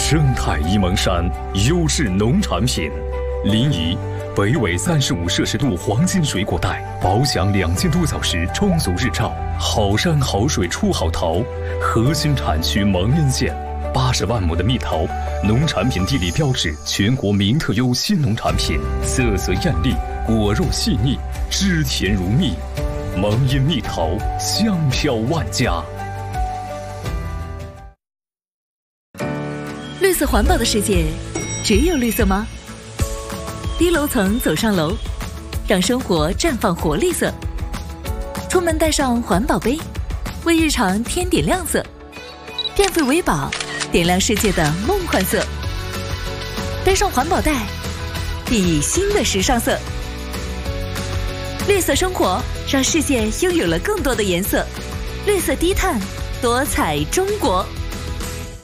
生态沂蒙山优质农产品，临沂北纬35摄氏度黄金水果带，饱享2000多小时充足日照，好山好水出好桃。核心产区蒙阴县，80万亩的蜜桃，农产品地理标志，全国名特优新农产品，色泽艳丽，果肉细腻，汁甜如蜜。蒙阴蜜桃，香飘万家。 绿色环保的世界，只有绿色吗？低楼层走上楼，让生活绽放活力色。出门带上环保杯，为日常添点亮色。变废为宝，点亮世界的梦幻色。背上环保袋，熠熠新的时尚色。绿色生活，让世界拥有了更多的颜色。绿色低碳，多彩中国。